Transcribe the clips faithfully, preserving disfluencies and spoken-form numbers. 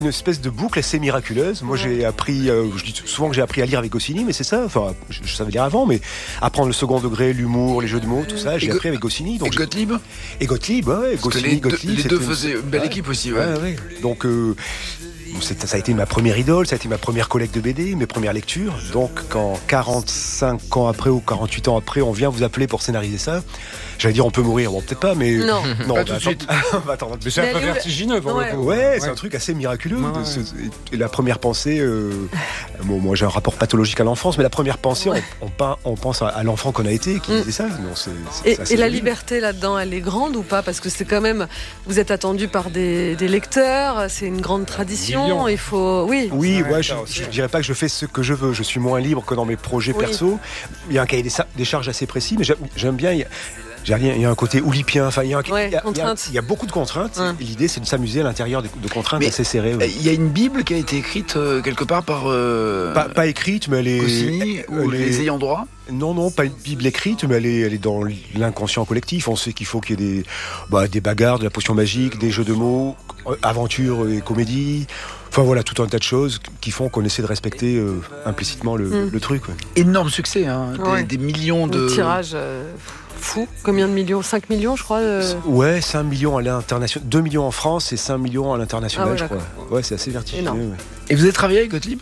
Une espèce de boucle assez miraculeuse. Moi, j'ai appris, euh, je dis souvent que j'ai appris à lire avec Goscinny, mais c'est ça. Enfin, je, je savais lire avant, mais apprendre le second degré, l'humour, les jeux de mots, tout ça, j'ai Go- appris avec Goscinny. Donc et Gottlieb Et Gottlieb, ouais, Parce que Goscinny, les deux, Gottlieb. les deux c'était faisaient une belle ouais. équipe aussi. Ouais. Ouais, ouais. Donc, euh, c'est, ça a été ma première idole, ça a été ma première collecte de B D, mes premières lectures. Donc, quand quarante-cinq ans après ou quarante-huit ans après, on vient vous appeler pour scénariser ça, j'allais dire on peut mourir, bon peut-être pas, mais Non. non, Pas bah, tout de suite. attends, bah, attends, Mais c'est un Mais peu elle est où, vertigineux pour Ouais. le coup. Ouais, c'est un truc assez miraculeux. Ouais, de ouais. ce- et la première pensée, euh, bon, moi j'ai un rapport pathologique à l'enfance, mais la première pensée, Ouais. on, on, peint- on pense à, à l'enfant qu'on a été, qui Mm. disait ça. Non, c'est, c'est, Et, c'est assez et la joli. liberté là-dedans, elle est grande ou pas? Parce que c'est quand même, vous êtes attendu par des, des lecteurs, c'est une grande tradition. Millions. Il faut, oui. Oui, Ouais, ouais, je, ça aussi. je dirais pas que je fais ce que je veux. Je suis moins libre que dans mes projets Oui. perso. Il y a un cahier des, sa- des charges assez précis, mais j'aime, j'aime bien. Il y a, j'ai rien, il y a un côté oulipien. Enfin, il y a, un, Ouais, il y a- il y a- contraintes. il y a beaucoup de contraintes. Ouais. Et l'idée, c'est de s'amuser à l'intérieur de, de contraintes Mais, assez serrées. ouais. Il y a une Bible qui a été écrite euh, quelque part par euh, Pas, pas écrite, mais elle est. Goscinny ou elle est- les ayants droit. Non, non, pas une Bible écrite, mais elle est, elle est dans l'inconscient collectif. On sait qu'il faut qu'il y ait des, bah, des bagarres, de la potion magique, des jeux de mots, euh, aventure et comédie. Enfin voilà, tout un tas de choses qui font qu'on essaie de respecter euh, implicitement le, Mm. le truc. Ouais. Énorme succès, hein, des, Ouais. des millions de. Un tirage euh, fou. Combien de millions? cinq millions, je crois. euh. Ouais, cinq millions à l'international, deux millions en France et cinq millions à l'international, Ah ouais, je crois. Ouais, c'est assez vertigineux. Énorme. Ouais. Et vous avez travaillé avec Gottlieb?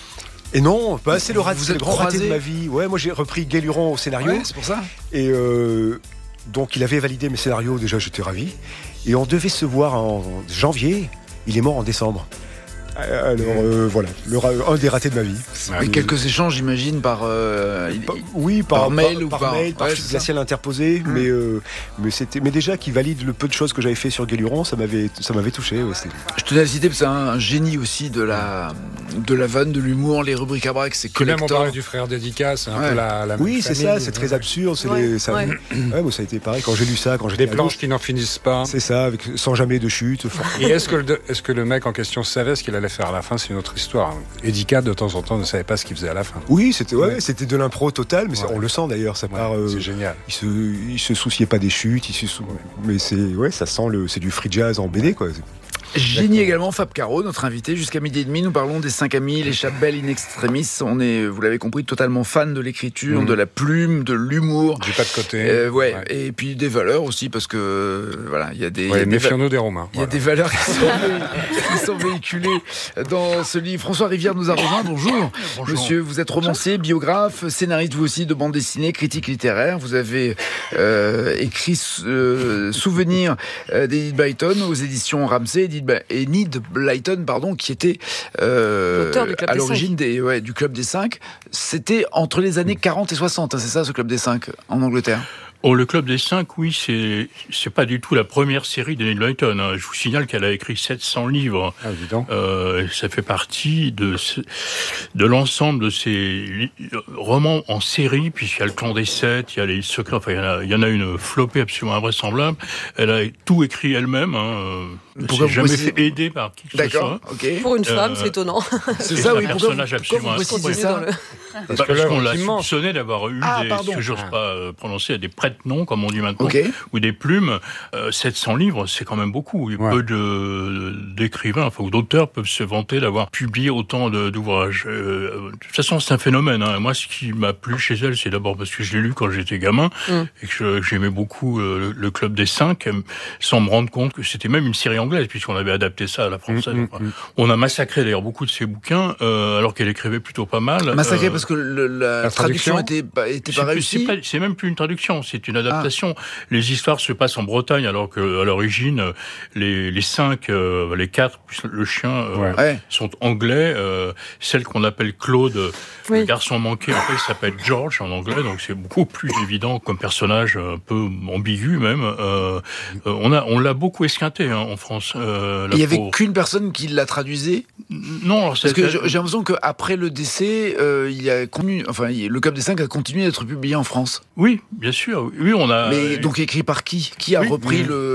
Et non, bah, c'est le, rat, Vous c'est le êtes grand raté de croisés ma vie. Ouais, moi j'ai repris Guéluron au scénario. Ouais, c'est pour ça. Et euh, donc il avait validé mes scénarios, déjà j'étais ravi. Et on devait se voir en janvier, il est mort en décembre. Euh, Alors euh, voilà, le ra- un des ratés de ma vie. Avec quelques échanges, j'imagine, par. euh, il- Par- oui, par, par mail ou par, par- mail, par ouais, chute c'est glaciale interposée, Mm. mais euh, mais c'était, mais déjà qu'il valide le peu de choses que j'avais fait sur Guéluron, ça m'avait, ça m'avait touché. Ouais, c'était- Je tenais à le citer parce que c'est un génie aussi de la, de la vanne, de l'humour, les rubriques à braque, c'est Puis même on collector. parlait du frère dédicace, c'est un Ouais. peu la, la Oui, même c'est famille. ça, c'est très absurde. C'est Ouais, les- ça, ouais. ouais, moi, ça a été pareil quand j'ai lu ça, quand j'étais Des ado. planches qui n'en finissent pas. C'est ça, avec, sans jamais de chute. Enfin, Et est-ce que, le, est-ce que le mec en question savait ce qu'il allait faire à la fin? C'est une autre histoire. Edicat, de temps en temps, ne savait pas ce qu'il faisait à la fin. oui, c'était, ouais, Ouais. c'était de l'impro total, mais c'est- Ouais. on le sent d'ailleurs. Ça Ouais, part. euh, c'est génial. il se, il se souciait pas des chutes, il se sou- mais c'est, ouais, ça sent le, c'est du free jazz en B D, quoi. Génie également, Fab Caro, notre invité. Jusqu'à midi et demi, nous parlons des cinq amis, les chapelles in extremis. On est, vous l'avez compris, totalement fan de l'écriture, Mhm. de la plume, de l'humour. J'ai pas de côté. Euh, ouais. Ouais. Et puis des valeurs aussi, parce que euh, voilà, il y a des, Ouais, des va- méfions-nous des Romains. il y a Voilà. des valeurs qui sont, vé- qui sont véhiculées dans ce livre. François Rivière nous a rejoint. Bonjour. Monsieur, vous êtes romancier, biographe, scénariste vous aussi de bande dessinée, critique littéraire. Vous avez euh, écrit euh, Souvenirs euh, d'Edith Blyton aux éditions Ramsay. Edith Ba- Enid Blyton, pardon, qui était euh, L'auteur du Club à des l'origine des, ouais, du Club des Cinq. C'était entre les années quarante et soixante, hein, c'est ça, ce Club des Cinq en Angleterre. Oh, le Club des Cinq, oui, c'est c'est pas du tout la première série d'Enid Blyton. Hein. Je vous signale qu'elle a écrit sept cents livres. Ah, évident. Euh, ça fait partie de ce- de l'ensemble de ces li- romans en série, puisqu'il y a le Clan des Sept, il y a les Secrets, enfin il y en a, il y en a une flopée absolument invraisemblable. Elle a tout écrit elle-même. Hein. Elle Pourquoi s'est vous jamais précisez- fait aider par qui que ce soit. D'accord, ok. Pour une femme, Euh, c'est étonnant. C'est c'est ça, un oui. Pourquoi, personnage vous- pourquoi absolument vous précisez Continue ça dans le- Bah, que parce l'œuvre qu'on l'a est immense. soupçonné d'avoir eu Ah, des, pardon. ce que j'ose pas euh, prononcer, des prête-noms, comme on dit maintenant, Ok. ou des plumes. Euh, sept cents livres, c'est quand même beaucoup. Ouais. Peu de, d'écrivains, enfin, ou d'auteurs peuvent se vanter d'avoir publié autant de, d'ouvrages. Euh, de toute façon, c'est un phénomène. Hein. Moi, ce qui m'a plu chez elle, c'est d'abord parce que je l'ai lu quand j'étais gamin, Mm. et que je- j'aimais beaucoup euh, le, le Club des Cinq, euh, sans me rendre compte que c'était même une série anglaise, puisqu'on avait adapté ça à la française. Mm, mm, Enfin, mm. on a massacré d'ailleurs beaucoup de ses bouquins, euh, alors qu'elle écrivait plutôt pas mal. Massacré Euh, parce que le- la, la traduction traduction était pas, était c'est pas plus- réussie. c'est pas- c'est même plus une traduction, c'est une adaptation. Les histoires se passent en Bretagne, alors que à l'origine, euh, les, les cinq, euh, les quatre, plus le chien, euh, Ouais. Ouais. sont anglais. Euh, celle qu'on appelle Claude, Oui. le garçon manqué, en fait, il s'appelle George en anglais, donc c'est beaucoup plus évident comme personnage, un peu ambigu même. Euh, euh, on a, on l'a beaucoup esquinté hein, en France. Euh, la Et il y avait pauvre. qu'une personne qui l'a traduisait. Non, alors, Parce c'est- que j'ai j'ai l'impression qu'après le décès, euh, il a continué, enfin, il- le Club des Cinq a continué d'être publié en France. oui, bien sûr. Oui, on a. Mais donc écrit par qui? Qui a oui, repris oui. le,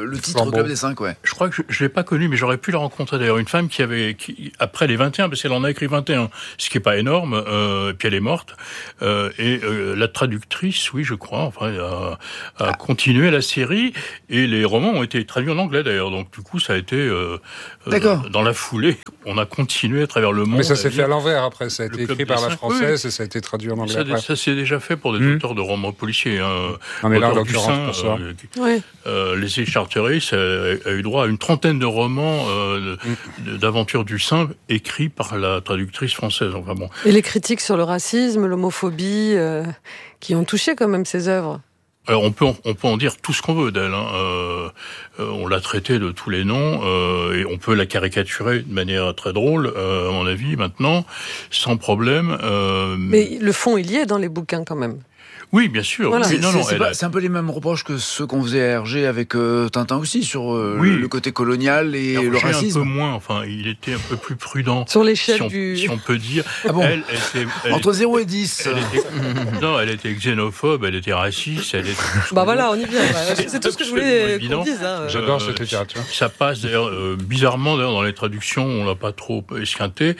le titre Flambeau. Club des cinq, ouais. Je crois que je ne l'ai pas connue, mais j'aurais pu la rencontrer d'ailleurs. Une femme qui avait, qui, après les vingt et un, parce qu'elle en a écrit vingt et un, ce qui n'est pas énorme, euh, et puis elle est morte. Euh, et euh, la traductrice, oui, je crois, enfin, a, a continué la série, et les romans ont été traduits en anglais d'ailleurs. Donc du coup, ça a été euh, D'accord. Euh, dans la foulée. On a continué à travers le monde. Mais ça s'est à fait à lire. l'envers après. Ça a Le été Club écrit des par la cinq, française oui. et ça a été traduit en anglais Ça, après. ça s'est déjà fait pour des Mmh. auteurs de romans policiers. Hein. Non, mais là, en L'auteur du l'occurrence, Saint, pour ça. euh, qui- Ouais. Euh, les Charteris a, a eu droit à une trentaine de romans euh, de- d'aventures du Saint écrits par la traductrice française. Enfin bon. Et les critiques sur le racisme, l'homophobie, euh, qui ont touché quand même ses œuvres. Alors on peut en, on peut en dire tout ce qu'on veut d'elle. Hein. Euh, euh, on l'a traitée de tous les noms euh, et on peut la caricaturer de manière très drôle, euh, à mon avis, maintenant, sans problème. Euh, Mais le fond, il y est dans les bouquins quand même. oui, bien sûr. Voilà. Oui, C'est non, non, c'est elle pas- a- c'est un peu les mêmes reproches que ceux qu'on faisait à Hergé avec euh, Tintin aussi, sur euh, Oui. le, le côté colonial et Hergé le un peu racisme. moins. Enfin, il était un peu plus prudent. Sur l'échelle si on, du... si on peut dire. Ah bon Elle était. Elle Entre zéro et dix. Elle était, non, elle était xénophobe, elle était raciste, elle était. Bah voilà, on y vient. Bah, c'est tout ce que je voulais absolument qu'on évident. dise. Hein. J'adore Euh, cette littérature. Ça passe d'ailleurs euh, bizarrement d'ailleurs dans les traductions, on l'a pas trop esquinté.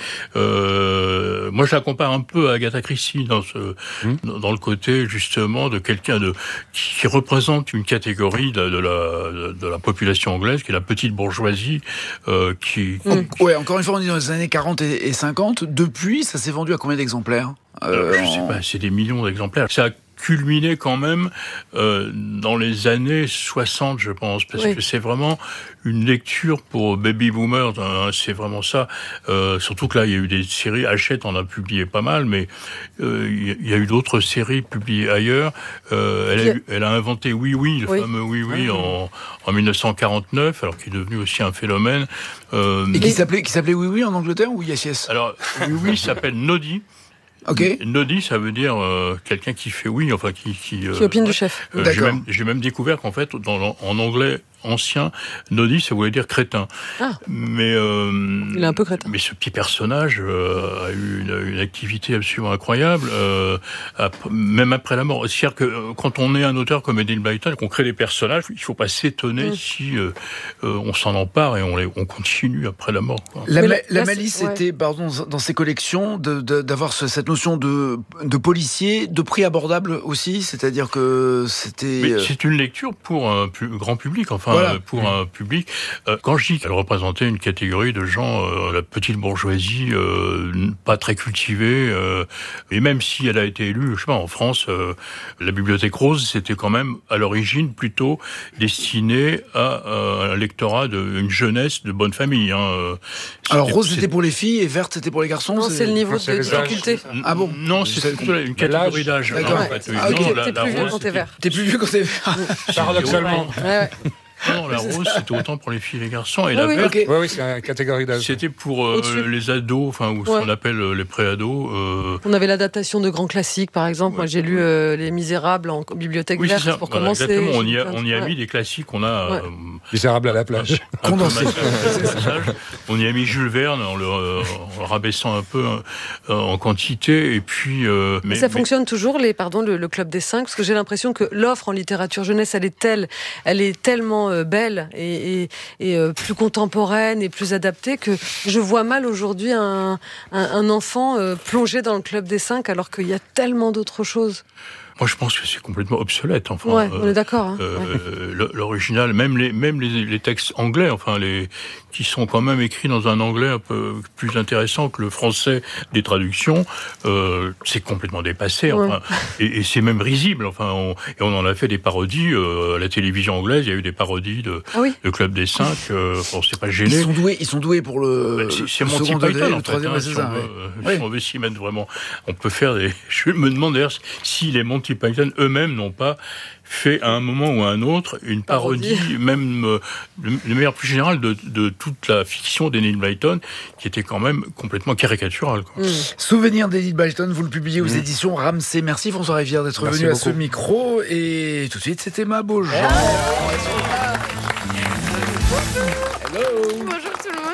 Euh, moi, je la compare un peu à Agatha Christie dans ce, Mmh. dans, dans le côté justement de quelqu'un de qui, qui représente une catégorie de, de la de la population anglaise, qui est la petite bourgeoisie, euh, qui. Mmh. qui- Ouais, encore une fois, on est dans les années quarante et, et cinquante. Depuis, ça s'est vendu à combien d'exemplaires Euh, Euh, je sais en- pas, c'est des millions d'exemplaires. Ça a culminé quand même euh, dans les années soixante, je pense, parce Oui. que c'est vraiment une lecture pour baby boomers. Hein, c'est vraiment ça. Euh, surtout que là, il y a eu des séries. Hachette en a publié pas mal, mais euh, il y a eu d'autres séries publiées ailleurs. Euh, elle, a eu- elle a inventé Oui Oui, le Oui. fameux Oui Oui, en, en mille neuf cent quarante-neuf, alors qu'il est devenu aussi un phénomène. Euh, Et qui s'appelait qui s'appelait Oui Oui en Angleterre ou Yes Yes? alors, Oui Oui s'appelle Noddy. Ok. Noddy, ça veut dire euh, quelqu'un qui fait oui, enfin qui... Qui, euh, Qui opine du chef. euh, j'ai, D'accord. même, j'ai même découvert qu'en fait, dans, en anglais ancien, Noddy, ça voulait dire crétin. Ah. Mais, euh, Il est un peu crétin. Mais ce petit personnage euh, a eu une, une activité absolument incroyable, euh, ap- même après la mort. C'est-à-dire que euh, quand on est un auteur comme Enid Blyton, qu'on crée des personnages, il ne faut pas s'étonner Mm. si euh, euh, on s'en empare et on, les, on continue après la mort. Quoi. La, Mais ma- là- la là, malice, c'est- ouais. c'était, pardon, dans ses collections, de, de- d'avoir ce- cette notion de, de policier, de prix abordable aussi, c'est-à-dire que c'était... Mais euh, c'est une lecture pour un pu- grand public, enfin Voilà. euh, pour un public. Euh, quand je dis qu'elle représentait une catégorie de gens, euh, la petite bourgeoisie, euh, pas très cultivée, euh, et même si elle a été élue, je sais pas, en France, euh, la Bibliothèque Rose, c'était quand même à l'origine plutôt destiné à euh, un lectorat de une jeunesse de bonne famille. Hein. Euh, Alors c'était- rose, c'était pour les filles et verte, c'était pour les garçons. Non, c'est le niveau c'est de les âges. difficulté. Ah bon? Non, c'est plutôt une catégorie d'âge. D'accord. en fait. Ah, ok. Non, la- T'es la plus vieux rose, quand t'es c'était- vert. T'es plus vieux quand t'es... Paradoxalement. Ouais, ouais. Non, la rose, c'était autant pour les filles et les garçons. Et Oui, la oui, verte, ok. Oui, oui, c'est une catégorie d'âge. c'était pour euh, Au-dessus. les ados, enfin, ou ce Ouais. qu'on appelle euh, les pré-ados. euh, On avait l'adaptation de grands classiques, par exemple. Moi, j'ai lu euh, Les Misérables en bibliothèque Oui, c'est verte ça. pour Voilà, commencer. exactement. On y a, J'ai plein de- on y a ouais. mis des classiques. On a Ouais. euh, Misérable à la plage. un peu Condensé. massacré le passage. On y a mis Jules Verne en le, euh, en le rabaissant un peu euh, en quantité. Et puis, euh, mais, ça mais- fonctionne toujours, les, pardon, le, le Club des Cinq, parce que j'ai l'impression que l'offre en littérature jeunesse, elle est telle, elle est tellement euh, belle et, et, et euh, plus contemporaine et plus adaptée que je vois mal aujourd'hui un, un, un enfant euh, plongé dans le Club des Cinq alors qu'il y a tellement d'autres choses. Moi, je pense que c'est complètement obsolète. Enfin, Ouais, euh, on est d'accord. Hein, Euh, ouais. le- L'original, même les même les, les textes anglais, enfin les qui sont quand même écrits dans un anglais un peu plus intéressant que le français des traductions, euh, c'est complètement dépassé. Enfin, et, et c'est même risible. Enfin, on, et on en a fait des parodies euh, à la télévision anglaise. Il y a eu des parodies de, Ah oui. de Club des Cinq. Euh, bon, c'est pas Ils gêné. sont doués, ils sont doués pour le, Bah, c'est c'est le Monty second Python, degré, en le fait, troisième, hein, ouais, c'est si, ça. on ouais. veut, euh, Oui. si on veut s'y mettre vraiment. On peut faire des... Je me demande d'ailleurs si les Monty Python eux-mêmes n'ont pas fait à un moment ou à un autre une parodie, Parodie. même euh, de de manière plus générale, de, de toute la fiction d'Enid Blyton, qui était quand même complètement caricaturale. Quoi. Mm. Souvenir d'Enid Blyton, vous le publiez aux Mmh. éditions Ramsey. Merci François Rivière d'être Merci venu à beaucoup. ce micro. Et tout de suite, c'était ma beau Jean. Bonjour tout le monde. Alors tous les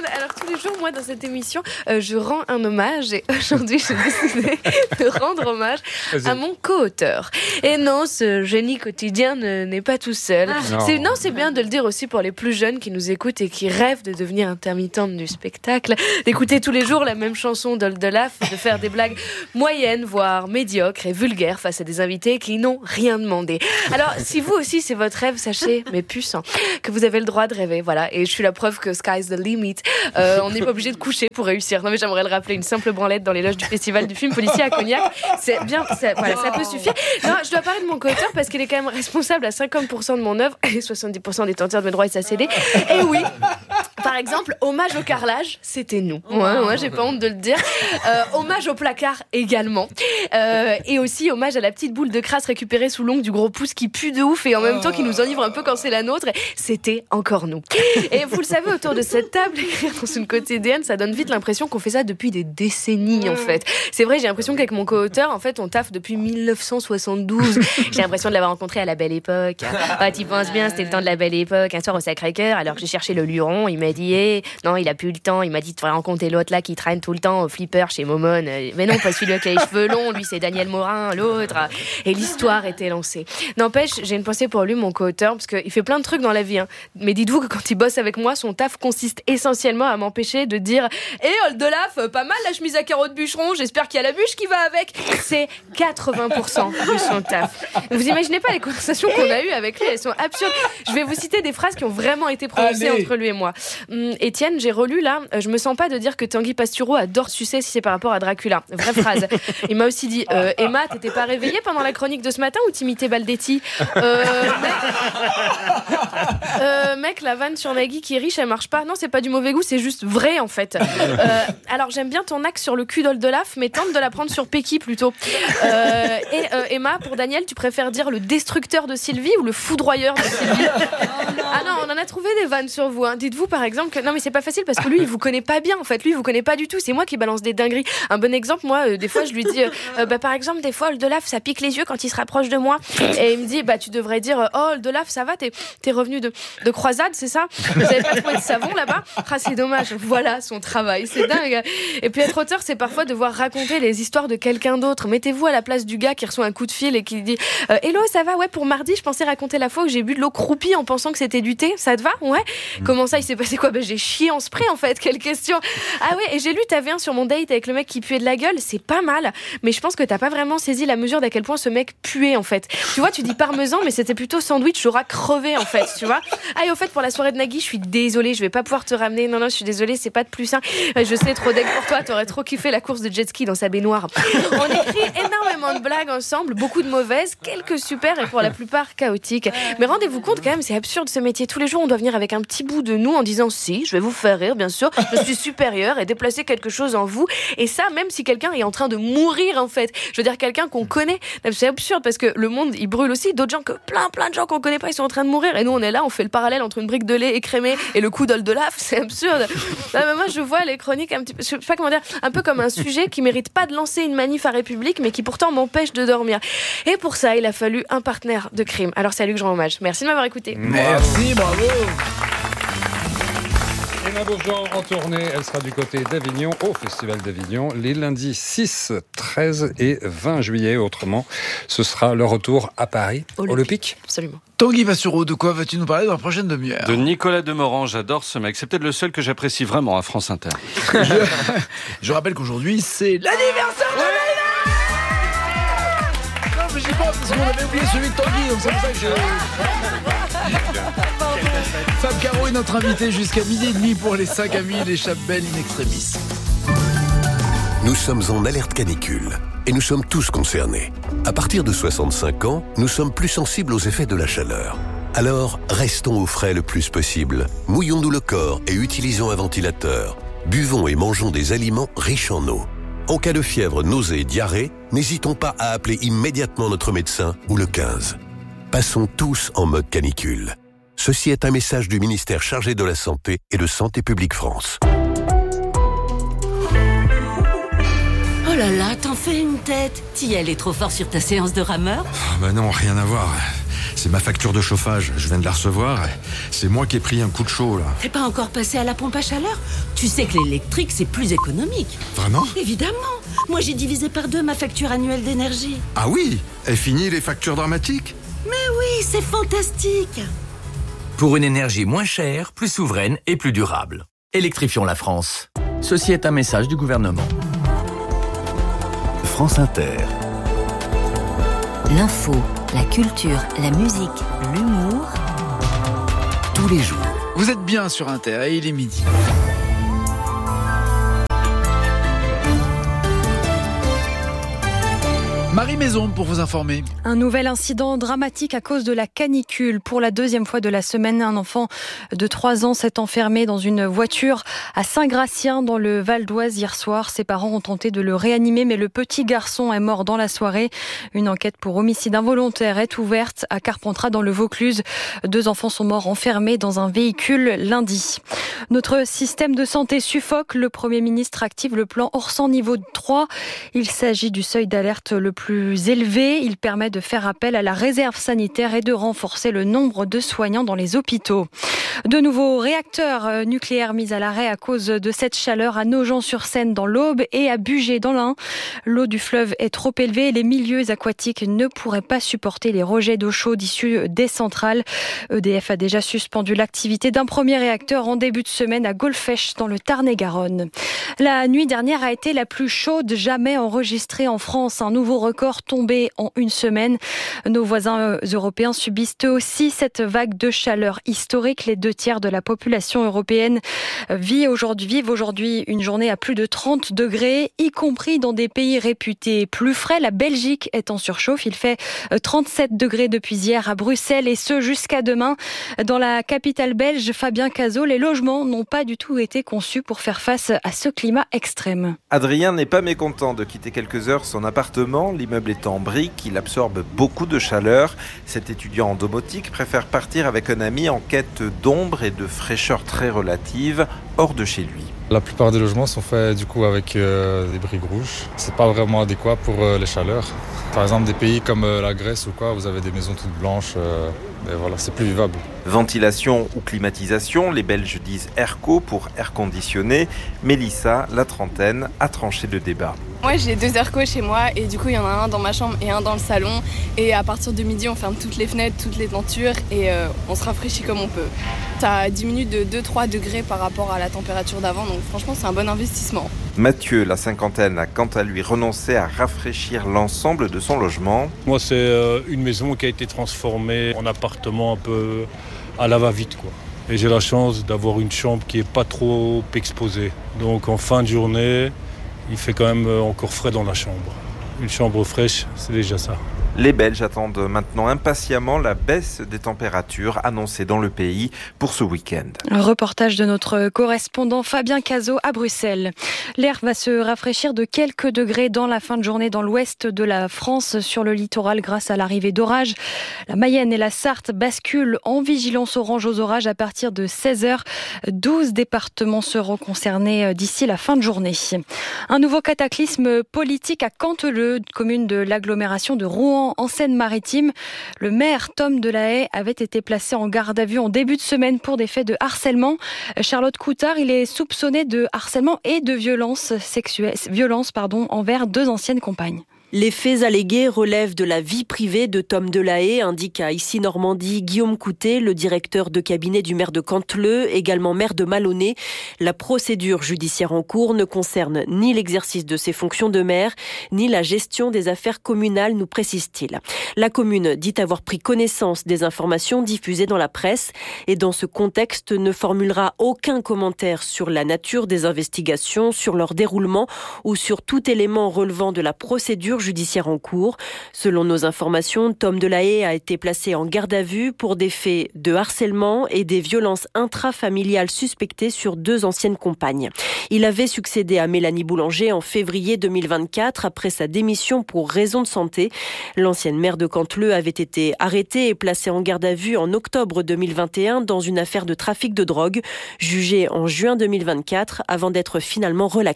les jours, moi, dans cette émission, euh, je rends un hommage. Et aujourd'hui, j'ai décidé de rendre hommage Vas-y. à mon co-auteur. Et non, ce génie quotidien ne, n'est pas tout seul. Ah. Non. C'est, non, c'est bien de le dire aussi pour les plus jeunes qui nous écoutent et qui rêvent de devenir intermittentes du spectacle, d'écouter tous les jours la même chanson d'Oldelaf, de faire des blagues moyennes, voire médiocres et vulgaires face à des invités qui n'ont rien demandé. Alors, si vous aussi, c'est votre rêve, sachez, mes puces, hein, que vous avez le droit de rêver. Voilà. Et je suis la preuve que sky's the limit. Euh, on n'est pas obligé de coucher pour réussir. Non, mais j'aimerais le rappeler, une simple branlette dans les loges du festival du film policier à Cognac, c'est bien, ça, voilà, ça peut suffire. Non, je dois parler de mon co-auteur parce qu'il est quand même responsable à cinquante pour cent de mon œuvre et soixante-dix pour cent des tenteurs de mes droits et sa C D. Et oui, par exemple, hommage au carrelage, c'était nous. Ouais, ouais, j'ai pas honte de le dire. Euh, hommage au placard également. Euh, et aussi hommage à la petite boule de crasse récupérée sous l'ongle du gros pouce qui pue de ouf et en même temps qui nous enivre un peu quand c'est la nôtre. C'était encore nous. Et vous le savez, autour de cette table, écrire dans une quotidienne, ça donne vite l'impression qu'on fait ça depuis des décennies en fait. C'est vrai, j'ai l'impression qu'avec mon co-auteur, en fait, on taffe depuis dix-neuf cent soixante-douze. J'ai l'impression de l'avoir rencontré à la belle époque. Ah, t'y penses bien, c'était le temps de la belle époque. Un soir au Sacré-Cœur, alors que j'ai cherché le luron, il m'a dit eh, non, il a plus le temps. Il m'a dit de rencontrer l'autre là qui traîne tout le temps au flipper chez Momone. Mais non, pas celui-là qui a les cheveux longs, lui c'est Daniel Morin, l'autre. Et l'histoire était lancée. N'empêche, j'ai une pensée pour lui, mon co-auteur, parce qu'il fait plein de trucs dans la vie. Hein. Mais dites-vous que quand il bosse avec moi, son taf consiste essentiellement à m'empêcher de dire hé, hey, Oldelaf, pas mal la chemise à carreaux de bûcheron, j'espère qu'il y a la bûche qui va avec. C'est quatre-vingts pour cent de son taf. Vous imaginez pas les conversations qu'on a eues avec lui, elles sont absurdes. Je vais vous citer des phrases qui ont vraiment été prononcées Allez. entre lui et moi. Hum, Étienne, j'ai relu là, je me sens pas de dire que Tanguy Pastureau adore sucer si c'est par rapport à Dracula. Vraie phrase. Il m'a aussi dit euh, Emma, t'étais pas réveillée pendant la chronique de ce matin ou t'imitais Baldetti euh, mec... Euh, mec, la vanne sur Nagui qui est riche, elle marche pas. Non, c'est pas du mauvais goût, c'est juste vrai en fait. Euh, alors j'aime bien ton axe sur le cul d'Oldelaf, mais tente de la prendre sur Pecky plutôt. Euh, et euh, Emma, pour Daniel, tu préfères dire le destructeur de Sylvie ou le foudroyeur de Sylvie? Ah non, on en a trouvé des vannes sur vous. Hein. Dites-vous par exemple que non mais c'est pas facile parce que lui il vous connaît pas bien en fait. Lui il vous connaît pas du tout. C'est moi qui balance des dingueries. Un bon exemple, moi euh, des fois je lui dis euh, bah par exemple des fois Oldelaf ça pique les yeux quand il se rapproche de moi et il me dit bah tu devrais dire oh Oldelaf ça va t'es t'es revenu de de croisade c'est ça? Vous avez pas trouvé de savon là-bas? Ah c'est dommage. Voilà son travail. C'est dingue. Et puis être auteur c'est parfois devoir raconter les histoires de quelqu'un d'autre. Mettez-vous à la place du gars qui reçoit un coup de fil et qui dit euh, hello ça va ouais pour mardi je pensais raconter la fois où j'ai bu de l'eau croupie en pensant que c'était du thé. Ça te va? Ouais. Comment ça il s'est passé quoi? Bah j'ai chié en spray en fait. Quelle question. Ah ouais et j'ai lu t'avais un sur mon date avec le mec qui puait de la gueule. C'est pas mal mais je pense que t'as pas vraiment saisi la mesure d'à quel point ce mec puait en fait. Tu vois tu dis parmesan mais c'était plutôt sandwich j'aurais crevé en fait tu vois. Ah et au fait pour la soirée de Nagui je suis désolée je vais pas pouvoir te ramener. Non non je suis désolée c'est pas de plus hein. Je sais trop deg pour toi t'aurais trop kiffé la course de jet ski dans sa baignoire. On écrit énormément de blagues ensemble beaucoup de mauvaises quelques super et pour la plupart chaotiques mais rendez-vous compte quand même c'est absurde ce métier. Tous les jours on doit venir avec un petit bout de nous en disant si je vais vous faire rire bien sûr je suis supérieur et déplacer quelque chose en vous et ça même si quelqu'un est en train de mourir en fait je veux dire quelqu'un qu'on connaît c'est absurde parce que le monde il brûle aussi d'autres gens que plein plein de gens qu'on connaît pas ils sont en train de mourir et nous on est là on fait le parallèle entre une brique de lait écrémée et le coup d'Oldelaf c'est absurde. Non, mais moi je vois les chroniques un petit peu je sais pas comment dire un peu comme un sujet qui mérite pas de lancer une manif à République mais qui pourtant m'empêche de dormir et pour ça il a fallu un partenaire de crime. Alors c'est à lui que je rends hommage. Merci de m'avoir écouté. Merci, bravo. Emma Beaujean en tournée, elle sera du côté d'Avignon, au Festival d'Avignon, les lundis six, treize et vingt juillet. Autrement, ce sera le retour à Paris, au Le Pic. Absolument. Tanguy Pastureau, de quoi vas-tu nous parler dans la prochaine demi-heure? De Nicolas Demorand, j'adore ce mec. C'est peut-être le seul que j'apprécie vraiment à France Inter. je, je rappelle qu'aujourd'hui, c'est l'anniversaire de Leïla. Non, mais j'y pense parce qu'on avait oublié celui de Tanguy, donc c'est pour ça que je... Fab Caro est notre invité jusqu'à midi et demi pour les cinq amis, les Chapelles in extremis. Nous sommes en alerte canicule et nous sommes tous concernés. À partir de soixante-cinq ans, nous sommes plus sensibles aux effets de la chaleur. Alors, restons au frais le plus possible. Mouillons-nous le corps et utilisons un ventilateur. Buvons et mangeons des aliments riches en eau. En cas de fièvre, nausée et diarrhée, n'hésitons pas à appeler immédiatement notre médecin ou le quinze. Passons tous en mode canicule. Ceci est un message du ministère chargé de la Santé et de Santé publique France. Oh là là, t'en fais une tête. T'y allais trop fort sur ta séance de rameur? Oh bah non, rien à voir. C'est ma facture de chauffage, je viens de la recevoir. C'est moi qui ai pris un coup de chaud, là. T'es pas encore passé à la pompe à chaleur? Tu sais que l'électrique, c'est plus économique. Vraiment? Évidemment. Moi, j'ai divisé par deux ma facture annuelle d'énergie. Ah oui? Et fini les factures dramatiques? Mais oui, c'est fantastique. Pour une énergie moins chère, plus souveraine et plus durable. Électrifions la France. Ceci est un message du gouvernement. France Inter. L'info, la culture, la musique, l'humour. Tous les jours. Vous êtes bien sur Inter et il est midi. Marie Maison pour vous informer. Un nouvel incident dramatique à cause de la canicule. Pour la deuxième fois de la semaine, un enfant de trois ans s'est enfermé dans une voiture à Saint-Gratien dans le Val d'Oise hier soir. Ses parents ont tenté de le réanimer, mais le petit garçon est mort dans la soirée. Une enquête pour homicide involontaire est ouverte à Carpentras dans le Vaucluse. Deux enfants sont morts enfermés dans un véhicule lundi. Notre système de santé suffoque. Le Premier ministre active le plan Orsan niveau trois. Il s'agit du seuil d'alerte le plus plus élevé. Il permet de faire appel à la réserve sanitaire et de renforcer le nombre de soignants dans les hôpitaux. De nouveaux réacteurs nucléaires mis à l'arrêt à cause de cette chaleur à Nogent-sur-Seine dans l'Aube et à Bugey dans l'Ain. L'eau du fleuve est trop élevée et les milieux aquatiques ne pourraient pas supporter les rejets d'eau chaude issus des centrales. E D F a déjà suspendu l'activité d'un premier réacteur en début de semaine à Golfech dans le Tarn-et-Garonne. La nuit dernière a été la plus chaude jamais enregistrée en France. Un nouveau record tombé en une semaine. Nos voisins européens subissent eux aussi cette vague de chaleur historique. Les deux tiers de la population européenne vit aujourd'hui, vivent aujourd'hui une journée à plus de trente degrés, y compris dans des pays réputés plus frais. La Belgique est en surchauffe. Il fait trente-sept degrés depuis hier à Bruxelles et ce jusqu'à demain. Dans la capitale belge, Fabien Cazot, les logements n'ont pas du tout été conçus pour faire face à ce climat extrême. Adrien n'est pas mécontent de quitter quelques heures son appartement. L'immeuble est en briques, il absorbe beaucoup de chaleur. Cet étudiant en domotique préfère partir avec un ami en quête d'ombre et de fraîcheur très relative, hors de chez lui. La plupart des logements sont faits du coup avec euh, des briques rouges. C'est pas vraiment adéquat pour euh, les chaleurs. Par exemple, des pays comme euh, la Grèce ou quoi, vous avez des maisons toutes blanches. Euh, et voilà, c'est plus vivable. Ventilation ou climatisation, les Belges disent airco pour air conditionné. Mélissa, la trentaine, a tranché le débat. Moi j'ai deux aircos chez moi et du coup il y en a un dans ma chambre et un dans le salon. Et à partir de midi on ferme toutes les fenêtres, toutes les tentures et euh, on se rafraîchit comme on peut. Ça diminue de deux à trois degrés par rapport à la température d'avant, donc franchement c'est un bon investissement. Mathieu, la cinquantaine, a quant à lui renoncé à rafraîchir l'ensemble de son logement. Moi c'est euh, une maison qui a été transformée en appartement un peu à la va-vite quoi. Et j'ai la chance d'avoir une chambre qui est pas trop exposée. Donc en fin de journée, il fait quand même encore frais dans la chambre. Une chambre fraîche, c'est déjà ça. Les Belges attendent maintenant impatiemment la baisse des températures annoncée dans le pays pour ce week-end. Un reportage de notre correspondant Fabien Cazot à Bruxelles. L'air va se rafraîchir de quelques degrés dans la fin de journée dans l'ouest de la France, sur le littoral grâce à l'arrivée d'orages. La Mayenne et la Sarthe basculent en vigilance orange aux orages à partir de seize heures. douze départements seront concernés d'ici la fin de journée. Un nouveau cataclysme politique à Canteleu, commune de l'agglomération de Rouen en Seine-Maritime. Le maire Tom Delahaye avait été placé en garde à vue en début de semaine pour des faits de harcèlement. Charlotte Coutard, il est soupçonné de harcèlement et de violence sexuelle, violence pardon, envers deux anciennes compagnes. Les faits allégués relèvent de la vie privée de Tom Delahaye, indique à Ici Normandie Guillaume Coutet, le directeur de cabinet du maire de Canteleu, également maire de Malonnet. La procédure judiciaire en cours ne concerne ni l'exercice de ses fonctions de maire, ni la gestion des affaires communales, nous précise-t-il. La commune dit avoir pris connaissance des informations diffusées dans la presse et dans ce contexte ne formulera aucun commentaire sur la nature des investigations, sur leur déroulement ou sur tout élément relevant de la procédure judiciaire en cours. Selon nos informations, Tom Delahaye a été placé en garde à vue pour des faits de harcèlement et des violences intrafamiliales suspectées sur deux anciennes compagnes. Il avait succédé à Mélanie Boulanger en février deux mille vingt-quatre après sa démission pour raison de santé. L'ancienne maire de Canteleu avait été arrêtée et placée en garde à vue en octobre deux mille vingt et un dans une affaire de trafic de drogue, jugée en juin deux mille vingt-quatre avant d'être finalement relaxée.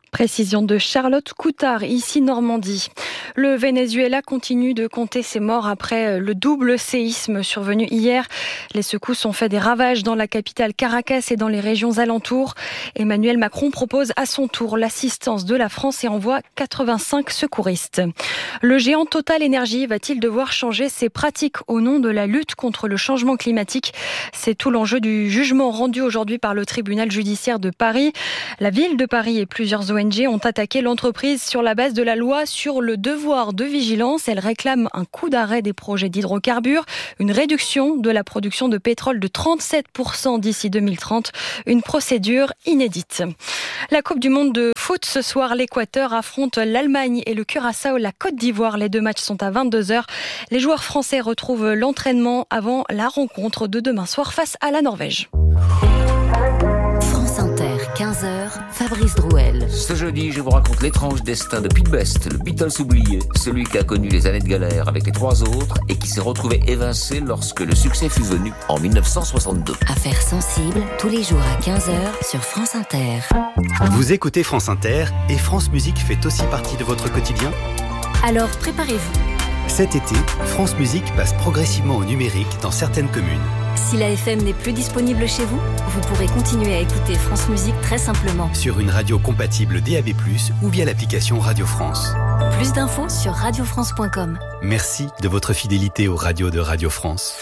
Précision de Charlotte Coutard, ici Normandie. Le Venezuela continue de compter ses morts après le double séisme survenu hier. Les secousses ont fait des ravages dans la capitale Caracas et dans les régions alentours. Emmanuel Macron propose à son tour l'assistance de la France et envoie quatre-vingt-cinq secouristes. Le géant Total Energy va-t-il devoir changer ses pratiques au nom de la lutte contre le changement climatique ? C'est tout l'enjeu du jugement rendu aujourd'hui par le tribunal judiciaire de Paris. La ville de Paris et plusieurs O N G ont attaqué l'entreprise sur la base de la loi sur le devoir de vigilance. Elles réclament un coup d'arrêt des projets d'hydrocarbures, une réduction de la production de pétrole de trente-sept pour cent d'ici deux mille trente, une procédure inédite. La Coupe du monde de foot ce soir, l'Équateur affronte l'Allemagne et le Curaçao, la Côte d'Ivoire. Les deux matchs sont à vingt-deux heures. Les joueurs français retrouvent l'entraînement avant la rencontre de demain soir face à la Norvège. France Inter, quinze heures, Fabrice Drouel. Ce jeudi, je vous raconte l'étrange destin de Pete Best, le Beatles oublié, celui qui a connu les années de galère avec les trois autres et qui s'est retrouvé évincé lorsque le succès fut venu en dix-neuf cent soixante-deux. Affaires sensibles, tous les jours à quinze heures sur France Inter. Vous écoutez France Inter et France Musique fait aussi partie de votre quotidien ? Alors préparez-vous. Cet été, France Musique passe progressivement au numérique dans certaines communes. Si la F M n'est plus disponible chez vous, vous pourrez continuer à écouter France Musique très simplement. Sur une radio compatible D A B plus, ou via l'application Radio France. Plus d'infos sur radio france point com. Merci de votre fidélité aux radios de Radio France.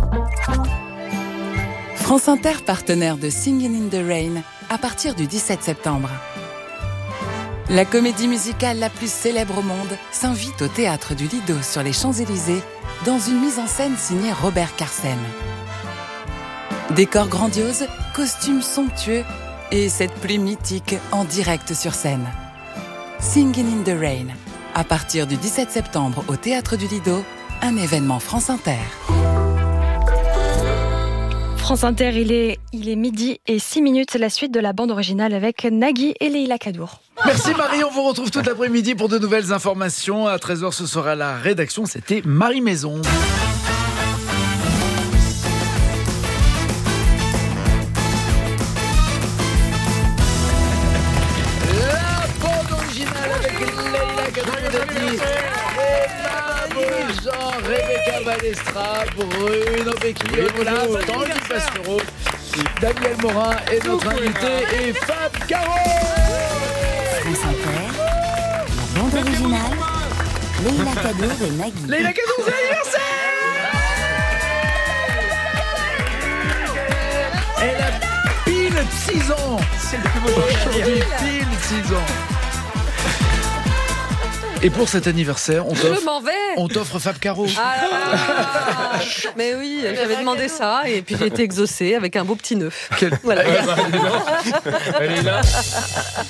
France Inter, partenaire de Singin' in the Rain, à partir du dix-sept septembre. La comédie musicale la plus célèbre au monde s'invite au Théâtre du Lido sur les Champs-Élysées dans une mise en scène signée Robert Carsen. Décors grandioses, costumes somptueux et cette pluie mythique en direct sur scène. Singin' in the Rain, à partir du dix-sept septembre au Théâtre du Lido, un événement France Inter. France Inter, il est, il est midi et six minutes, la suite de la bande originale avec Nagui et Leïla Kadour. Merci Marie, on vous retrouve tout l'après-midi pour de nouvelles informations. À treize heures, ce sera la rédaction, c'était Marie Maison. La bande originale avec Leïla Kadour, Jean, Rebecca Balestra, Bruno Becchio, Tanguy Pastureau, Daniel Morin et notre invité est Fab Caro. France Inter, la bande originale, Leïla Kadour et Nagui. Leïla Kadour, c'est l'anniversaire. Elle a pile six ans. C'est le plus beau aujourd'hui, pile six ans. Et pour cet anniversaire, on t'offre, Je m'en vais. on t'offre Fab Caro. Ah là là. Mais oui, j'avais demandé ça et puis j'ai été exaucée avec un beau petit nœud. Quel... Voilà. Elle est là. Quoi ?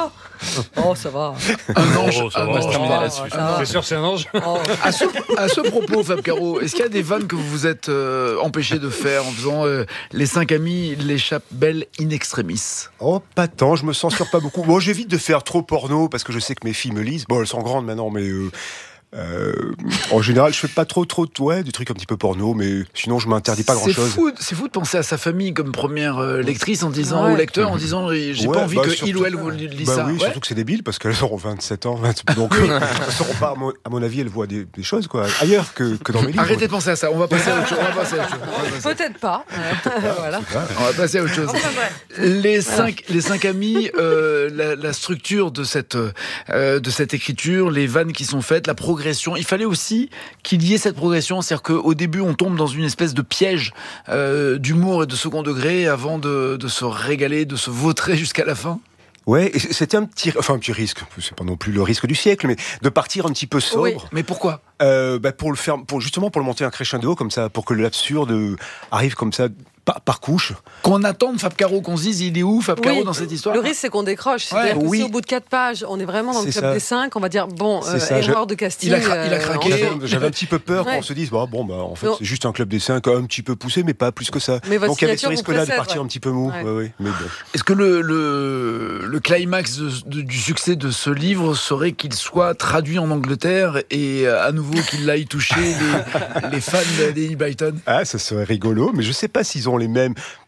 Oh, ça va. Un ange. Oh, ça va, un ange. on va se terminer Oh, là-dessus. ça C'est sûr, c'est un ange. Oh. À, ce, à ce propos, Fab Caro, est-ce qu'il y a des vannes que vous vous êtes euh, empêché de faire en faisant euh, les cinq amis l'échappent belle in extremis? Oh, pas tant, je me censure pas beaucoup. Bon, j'évite de faire trop porno parce que je sais que mes filles me lisent. Bon, elles sont grandes maintenant, mais euh, euh, en général, je fais pas trop, trop, ouais, des trucs un petit peu porno, mais sinon, je m'interdis pas grand-chose. C'est fou, c'est fou de penser à sa famille comme première euh, lectrice en disant, Ouais. ou lecteur en disant, j'ai Ouais, pas envie bah, que surtout- il ou elle vous lise bah ça. oui, Ouais. surtout que c'est débile parce qu'elles auront vingt-sept ans, vingt donc euh, elles seront pas, à mon, à mon avis, elles voient des, des choses quoi, ailleurs que, que dans mes livres. Arrêtez de penser à ça, on va passer à autre chose. On va passer à autre chose. On va passer- Peut-être pas. Voilà. On va passer à autre chose. Les cinq, les cinq amis, euh, la, la structure de cette, euh, de cette écriture, les vannes qui sont faites, la progression. Il fallait aussi qu'il y ait cette progression, c'est-à-dire qu'au début, on tombe dans une espèce de piège euh, d'humour et de second degré avant de, de se régaler, de se vautrer jusqu'à la fin. Ouais, et c'était un petit, enfin un petit risque. C'est pas non plus le risque du siècle, mais de partir un petit peu sobre. Oui, mais pourquoi euh, bah pour le faire, pour justement pour le monter un crescendo comme ça, pour que l'absurde arrive comme ça par, par couche. Qu'on attende Fab Caro, qu'on se dise il est où Fab Caro Oui. dans cette histoire. Le risque, c'est qu'on décroche. C'est-à-dire Ouais, que oui. si au bout de quatre pages, on est vraiment dans le C'est club ça. des cinq, on va dire bon, C'est euh, ça, erreur je- de casting. il a cra- il a euh, craqué. on J'avais, sait. j'avais un petit peu peur Ouais. qu'on se dise bon, bon bah en fait Non. c'est juste un club des cinq un petit peu poussé, mais pas plus que ça. Mais votre Donc il y avait ce signature vous risque-là de précède, partir ouais. un petit peu mou. Ouais. Ouais, ouais, mais bon. Est-ce que le, le, le climax de- de- du succès de ce livre serait qu'il soit traduit en Angleterre et euh, à nouveau qu'il aille toucher les, les fans d'Enny Blyton? Ah, ça serait rigolo, mais je sais pas s'ils ont les mêmes.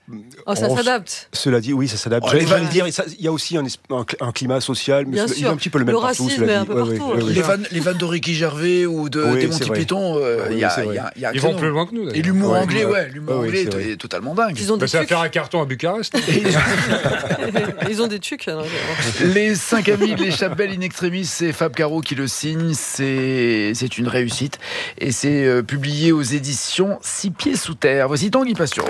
Oh, ça on, s'adapte. Cela dit, oui, ça s'adapte. Oh, J'allais les j'allais vannes. dire, ça- il y a aussi un, es- un, un climat social, mais Bien c'est- il sûr. est un petit peu le même Le partout. racisme cela est un dit. peu Ouais, partout, ouais, hein. ouais, Les ouais. vannes, les vannes de Ricky Gervais ou de Oui, des c'est Monty vrai. Python, euh, il Oui, y a, c'est il y vrai. a- il y a un Ils vont créneau. plus loin que nous, Et d'ailleurs. l'humour Ouais, anglais, ouais. ouais, l'humour Ouais, oui, anglais c'est vrai. est totalement dingue. Ils ont Bah, des ça va tucs. faire un carton à Bucarest. Ils ont des tucs. alors. Les cinq amis de l'échappe belle in extremis, c'est Fab Caro qui le signe. C'est c'est une réussite et c'est euh, publié aux éditions Six Pieds Sous Terre. Voici Tanguy Pastureau.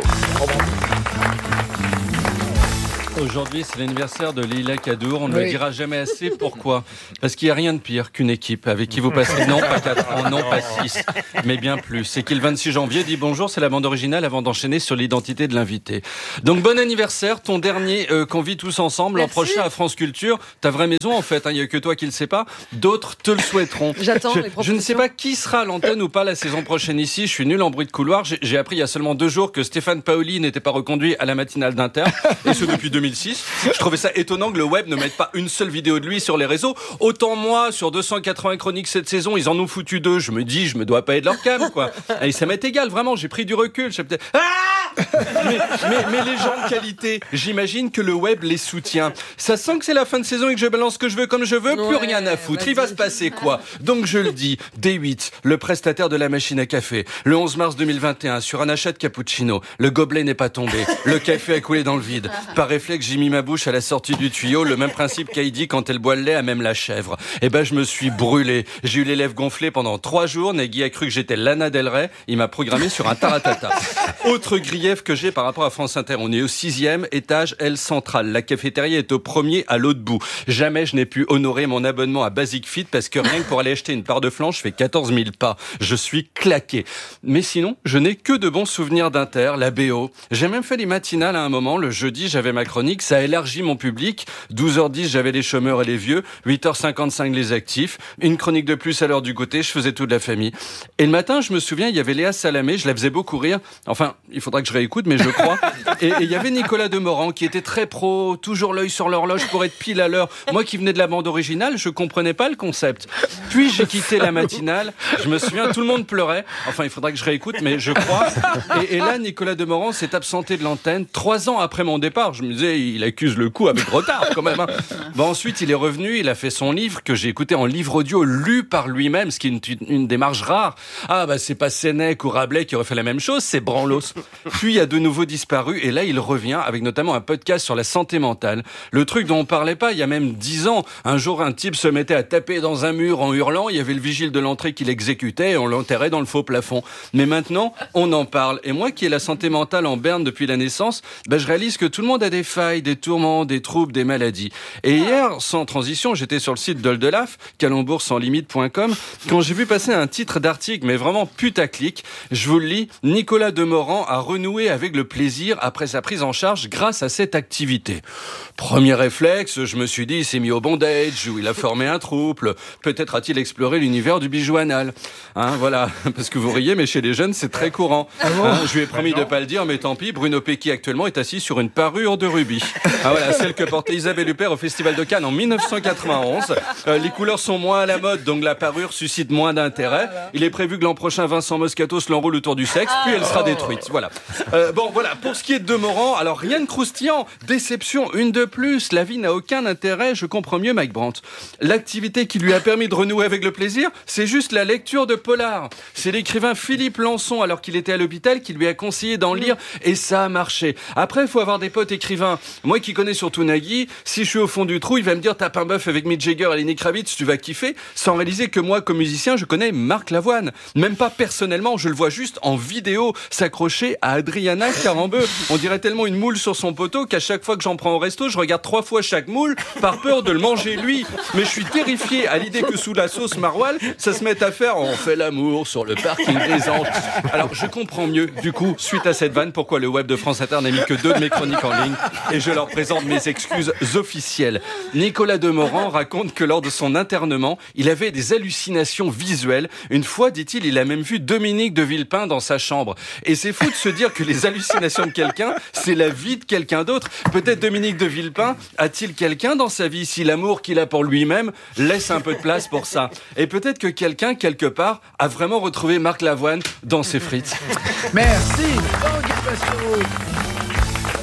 Aujourd'hui, c'est l'anniversaire de Leïla Kadour. On ne Oui. le dira jamais assez. Pourquoi ? Parce qu'il n'y a rien de pire qu'une équipe avec qui vous passez non pas quatre ans, non pas six, mais bien plus. Et qui le vingt-six janvier dit bonjour, c'est la bande originale avant d'enchaîner sur l'identité de l'invité. Donc bon anniversaire, ton dernier euh, qu'on vit tous ensemble. L'an Merci. prochain à France Culture, ta vraie maison en fait. Il n'y a que toi qui le sais pas. D'autres te le souhaiteront. J'attends Je, les je ne sais propositions. pas qui sera à l'antenne ou pas la saison prochaine ici. Je suis nul en bruit de couloir. J'ai, j'ai appris il y a seulement deux jours que Stéphane Paoli n'était pas reconduit à la matinale d'Inter. Et ce depuis deux mille six. Je trouvais ça étonnant que le web ne mette pas une seule vidéo de lui sur les réseaux. Autant moi, sur deux cent quatre-vingts chroniques cette saison, ils en ont foutu deux. Je me dis, je me dois pas être leur cam, quoi. Et ça m'est égal, vraiment. J'ai pris du recul. J'ai peut-être... Ah mais, mais, mais les gens de qualité, j'imagine que le web les soutient. Ça sent que c'est la fin de saison et que je balance ce que je veux comme je veux, plus Ouais, rien à foutre. vas-y. Il va se passer quoi? Donc je le dis, D huit, le prestataire de la machine à café, le onze mars deux mille vingt et un, sur un achat de cappuccino, le gobelet n'est pas tombé, le café a coulé dans le vide. Par réflexe, j'ai mis ma bouche à la sortie du tuyau, le même principe qu'Heidi quand elle boit le lait à même la chèvre. Eh ben, je me suis brûlé. J'ai eu les lèvres gonflées pendant trois jours. Nagui a cru que j'étais Lana Del Rey. Il m'a programmé sur un taratata. Autre grief que j'ai par rapport à France Inter. On est au sixième étage, aile centrale. La cafétéria est au premier, à l'autre bout. Jamais je n'ai pu honorer mon abonnement à Basic Fit parce que rien que pour aller acheter une part de flan, je fais quatorze mille pas. Je suis claqué. Mais sinon, je n'ai que de bons souvenirs d'Inter, la B O. J'ai même fait les matinales à un moment. Le jeudi, j'avais ma chronique. Ça a élargi mon public. douze heures dix, j'avais les chômeurs et les vieux. huit heures cinquante-cinq, les actifs. Une chronique de plus à l'heure du goûter. Je faisais toute la famille. Et le matin, je me souviens, il y avait Léa Salamé. Je la faisais beaucoup rire. Enfin, il faudra que je réécoute, mais je crois. Et, et il y avait Nicolas Demorand qui était très pro, toujours l'œil sur l'horloge pour être pile à l'heure. Moi qui venais de la bande originale, je comprenais pas le concept. Puis j'ai quitté la matinale. Je me souviens, tout le monde pleurait. Enfin, il faudra que je réécoute, mais je crois. Et, et là, Nicolas Demorand s'est absenté de l'antenne trois ans après mon départ. Je me disais, il accuse le coup avec retard quand même. Hein. Bon, ensuite, il est revenu, il a fait son livre que j'ai écouté en livre audio lu par lui-même, ce qui est une, une démarche rare. Ah, bah, c'est pas Sénèque ou Rabelais qui aurait fait la même chose, c'est Branlos. Puis, il a de nouveau disparu et là, il revient avec notamment un podcast sur la santé mentale. Le truc dont on parlait pas il y a même dix ans. Un jour, un type se mettait à taper dans un mur en hurlant. Il y avait le vigile de l'entrée qui l'exécutait et on l'enterrait dans le faux plafond. Mais maintenant, on en parle. Et moi, qui ai la santé mentale en berne depuis la naissance, bah, je réalise que tout le monde a des failles, des tourments, des troubles, des maladies. Et hier, sans transition, j'étais sur le site d'Oldelaf, calembour sans limite point com, quand j'ai vu passer un titre d'article, mais vraiment putaclic. Je vous le lis. Nicolas Demorand a renoué avec le plaisir après sa prise en charge grâce à cette activité. Premier réflexe, je me suis dit, il s'est mis au bondage, ou il a formé un trouble. Peut-être a-t-il exploré l'univers du bijou anal. Hein, voilà. Parce que vous riez, mais chez les jeunes, c'est très courant. Hein, je lui ai promis de ne pas le dire, mais tant pis. Bruno Pecky, actuellement, est assis sur une parure de rubis. Ah, voilà, celle que portait Isabelle Huppert au Festival de Cannes en mille neuf cent quatre-vingt-onze. Euh, les couleurs sont moins à la mode, donc la parure suscite moins d'intérêt. Il est prévu que l'an prochain, Vincent Moscato se l'enroule autour du sexe, puis elle sera détruite. Voilà. Euh, bon, voilà. Pour ce qui est de Demorand, alors rien de croustillant. Déception, une de plus. La vie n'a aucun intérêt. Je comprends mieux Mike Brandt. L'activité qui lui a permis de renouer avec le plaisir, c'est juste la lecture de polar. C'est l'écrivain Philippe Lançon, alors qu'il était à l'hôpital, qui lui a conseillé d'en lire, et ça a marché. Après, il faut avoir des potes écrivains. Moi qui connais surtout Nagui, si je suis au fond du trou, il va me dire tape un bœuf avec Mick Jagger et Lenny Kravitz, tu vas kiffer, sans réaliser que moi, comme musicien, je connais Marc Lavoine. Même pas personnellement, je le vois juste en vidéo s'accrocher à Adriana Carambeu. On dirait tellement une moule sur son poteau qu'à chaque fois que j'en prends au resto, je regarde trois fois chaque moule par peur de le manger lui. Mais je suis terrifié à l'idée que sous la sauce maroilles, ça se mette à faire on fait l'amour sur le parking des Anges. Alors je comprends mieux, du coup, suite à cette vanne, pourquoi le web de France Inter n'a mis que deux de mes chroniques en ligne et je leur présente mes excuses officielles. Nicolas Demorand raconte que lors de son internement, il avait des hallucinations visuelles. Une fois, dit-il, il a même vu Dominique de Villepin dans sa chambre. Et c'est fou de se dire que les hallucinations de quelqu'un, c'est la vie de quelqu'un d'autre. Peut-être Dominique de Villepin a-t-il quelqu'un dans sa vie si l'amour qu'il a pour lui-même laisse un peu de place pour ça. Et peut-être que quelqu'un, quelque part, a vraiment retrouvé Marc Lavoine dans ses frites. Merci. Tanguy Pastureau.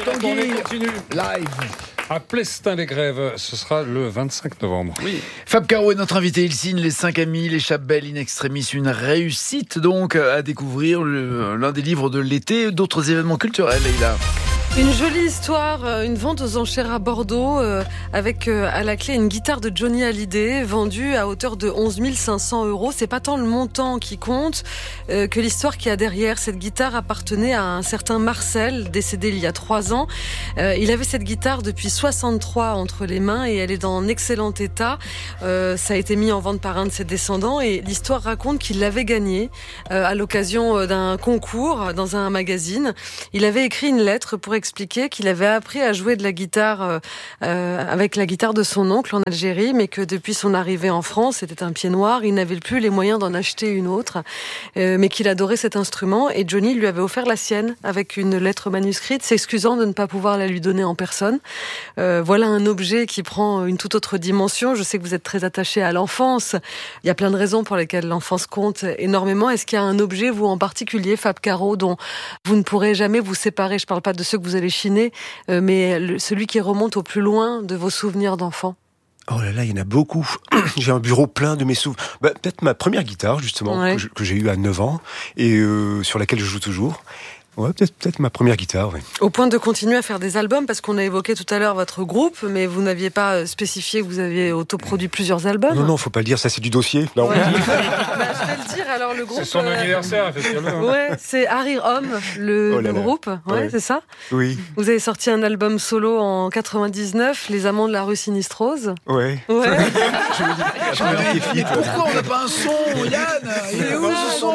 Tanguy, continue. Live. À Plestin-les-Grèves, ce sera le vingt-cinq novembre. Oui. Fab Caro est notre invité. Il signe Les cinq amis, Les chapelles in extremis. Une réussite donc à découvrir le, l'un des livres de l'été. D'autres événements culturels, Leïla. Une jolie histoire, une vente aux enchères à Bordeaux euh, avec euh, à la clé une guitare de Johnny Hallyday vendue à hauteur de onze mille cinq cents euros. C'est pas tant le montant qui compte euh, que l'histoire qu'il y a derrière. Cette guitare appartenait à un certain Marcel, décédé il y a trois ans. Euh, il avait cette guitare depuis soixante-trois entre les mains et elle est dans un excellent état. Euh, ça a été mis en vente par un de ses descendants et l'histoire raconte qu'il l'avait gagnée euh, à l'occasion d'un concours dans un magazine. Il avait écrit une lettre pour expliquer qu'il avait appris à jouer de la guitare euh, euh, avec la guitare de son oncle en Algérie, mais que depuis son arrivée en France, c'était un pied noir, il n'avait plus les moyens d'en acheter une autre, euh, mais qu'il adorait cet instrument et Johnny lui avait offert la sienne avec une lettre manuscrite, s'excusant de ne pas pouvoir la lui donner en personne. Euh, voilà un objet qui prend une toute autre dimension. Je sais que vous êtes très attaché à l'enfance. Il y a plein de raisons pour lesquelles l'enfance compte énormément. Est-ce qu'il y a un objet, vous en particulier, Fab Caro, dont vous ne pourrez jamais vous séparer? Je ne parle pas de ceux que vous allez chiner, euh, mais le, celui qui remonte au plus loin de vos souvenirs d'enfant. Oh là là, il y en a beaucoup. J'ai un bureau plein de mes souvenirs. Bah, peut-être ma première guitare, justement, Ouais. que, je- que j'ai eue à neuf ans, et euh, sur laquelle je joue toujours. Ouais, peut-être, peut-être ma première guitare, oui. Au point de continuer à faire des albums, parce qu'on a évoqué tout à l'heure votre groupe, mais vous n'aviez pas euh, spécifié que vous aviez autoproduit plusieurs albums. Non, non, faut pas le dire, ça c'est du dossier. Non. Ouais. Bah, je vais le dire, alors le groupe... C'est son euh, anniversaire, effectivement. Ouais, c'est Harry Homme, le, Oh là le là. groupe, ouais, Ouais. c'est ça. Oui, Vous avez sorti un album solo en quatre-vingt-dix-neuf, Les Amants de la rue Sinistrose. ouais. Ouais. Je me Mais défie, quoi. pourquoi on n'a pas un son, Yann? Il est où ce son?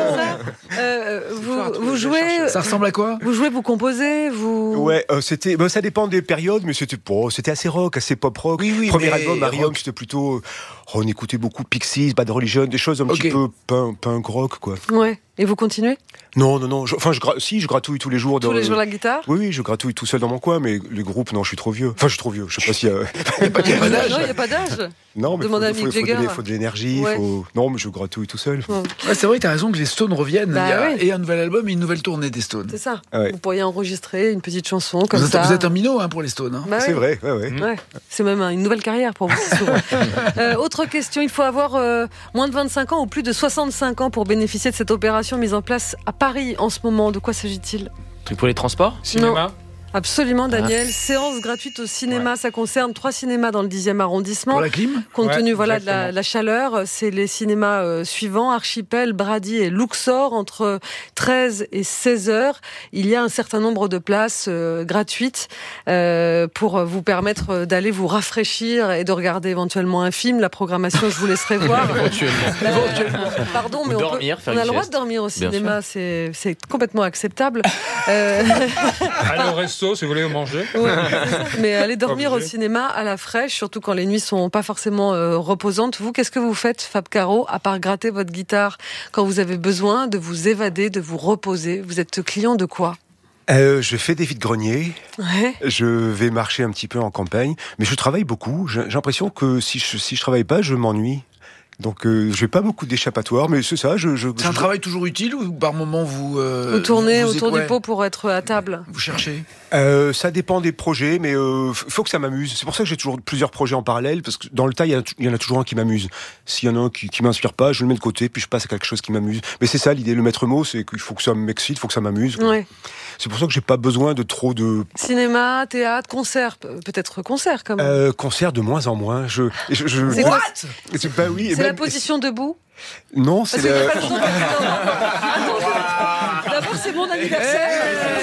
Euh, vous, vous jouez, Ça ressemble à quoi? vous jouez, vous composez, vous. Ouais, euh, c'était, bah, ça dépend des périodes, mais c'était, bon, c'était assez rock, assez pop rock. Oui, oui, Premier mais album, Mariam, rock. c'était plutôt, oh, on écoutait beaucoup Pixies, Bad Religion, des choses un Ok. petit peu punk, punk rock, quoi. Ouais. Et vous continuez Non, non, non. je- Enfin, je, gra- si, je gratouille tous les jours. tous dans les le- jours la guitare. Oui, oui, je gratouille tout seul dans mon coin, mais les groupes, non, je suis trop vieux. Enfin, je suis trop vieux. Je sais pas si. euh, Il n'y a pas d'âge. Non, il n'y a pas d'âge. Non, mais faut, Demandez à faut, Mick faut, de, Jagger. l'é- faut de l'énergie. Ouais. Faut... Non, mais je gratouille tout seul. Ouais, c'est vrai, t'as raison que les Stones reviennent. Bah Il y a oui. et un nouvel album et une nouvelle tournée des Stones. C'est ça. Ah ouais. Vous pourriez enregistrer une petite chanson comme Vous êtes, ça. vous êtes un minot hein, pour les Stones. Hein. Bah C'est ouais. vrai, ouais, ouais. Ouais. C'est même une nouvelle carrière pour vous. c'est souvent. Euh, autre question, il faut avoir euh, moins de vingt-cinq ans ou plus de soixante-cinq ans pour bénéficier de cette opération mise en place à Paris en ce moment. De quoi s'agit-il? Truc pour les transports? Cinéma. Absolument, Daniel. Séance gratuite au cinéma. Ça concerne trois cinémas dans le dixième arrondissement. Pour la clim? Compte Ouais, tenu voilà, de la, exactement. la chaleur, c'est les cinémas euh, suivants, Archipel, Brady et Luxor, entre treize et seize heures. Il y a un certain nombre de places euh, gratuites euh, pour vous permettre d'aller vous rafraîchir et de regarder éventuellement un film. La programmation, je vous laisserai voir. Éventuellement. Euh, pardon, Ou mais on, dormir, peut, faire on a une le droit sieste. de dormir au Bien cinéma, c'est c'est complètement acceptable. Euh, Allez au resto si vous voulez manger. Ouais, c'est ça. Mais aller dormir au Obligé. cinéma à la fraîche, surtout quand les nuits sont pas forcément euh, reposantes. Vous, qu'est-ce que vous faites, Fab Caro, à part gratter votre guitare quand vous avez besoin de vous évader, de vous reposer? Vous êtes client de quoi? Euh, je fais des vides-greniers. Ouais. Je vais marcher un petit peu en campagne, mais je travaille beaucoup. J'ai j'ai l'impression que si je si je travaille pas, je m'ennuie. Donc, euh, j'ai pas beaucoup d'échappatoires, mais c'est ça. Je, je, C'est un je- travail toujours utile ou par moment vous. Euh, Vous tournez vous- vous- autour ouais, du pot pour être à table. Vous cherchez? Euh, ça dépend des projets, mais euh, f- faut que ça m'amuse. C'est pour ça que j'ai toujours plusieurs projets en parallèle, parce que dans le tas, il y, a- il y en a toujours un qui m'amuse. S'il y en a un qui, qui m'inspire pas, je le mets de côté, puis je passe à quelque chose qui m'amuse. Mais c'est ça l'idée, le maître mot, c'est qu'il faut que ça m'excite, il faut que ça m'amuse. quoi. Ouais. C'est pour ça que j'ai pas besoin de trop de Cinéma, théâtre, concert, Pe- peut-être concert quand même. euh, concerts de moins en moins. Je, je, je- C'est quoi C'est pas oui. et C'est la même- position debout. Non, c'est Parce qu'il y a le- pas longtemps que- non, non, attends, d'abord c'est mon anniversaire.